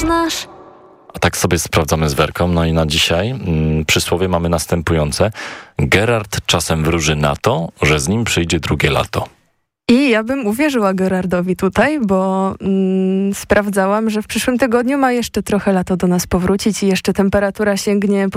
znasz? A tak sobie sprawdzamy z Werką. No i na dzisiaj przysłowie mamy następujące. Gerard czasem wróży na to, że z nim przyjdzie drugie lato. I ja bym uwierzyła Gerardowi tutaj, bo sprawdzałam, że w przyszłym tygodniu ma jeszcze trochę lato do nas powrócić i jeszcze temperatura sięgnie